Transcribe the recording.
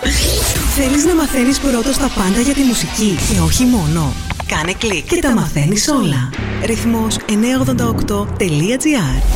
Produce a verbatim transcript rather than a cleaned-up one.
Θέλεις να μαθαίνεις πρώτος τα πάντα για τη μουσική και όχι μόνο? Κάνε κλικ και τα μαθαίνεις όλα. Ρυθμός εννιακόσια ογδόντα οκτώ τελεία τζι άρ